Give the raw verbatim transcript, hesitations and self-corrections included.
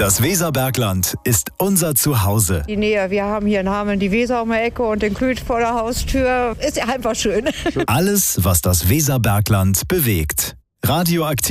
Das Weserbergland ist unser Zuhause. Die Nähe, wir haben hier in Hameln die Weser um die Ecke und den Kühl vor der Haustür. Ist ja einfach schön. Alles, was das Weserbergland bewegt. Radioaktiv.